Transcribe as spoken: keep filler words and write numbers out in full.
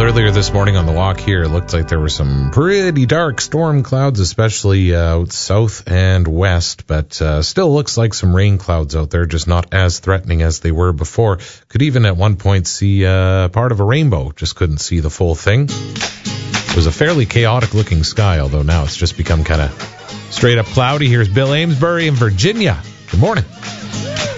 Earlier this morning on the walk here, it looked like there were some pretty dark storm clouds, especially uh, south and west, but uh, still looks like some rain clouds out there, just not as threatening as they were before. Could even at one point see uh, part of a rainbow, just couldn't see the full thing. It was a fairly chaotic looking sky, although now it's just become kind of straight up cloudy. Here's Bill Amesbury in Virginia. Good morning.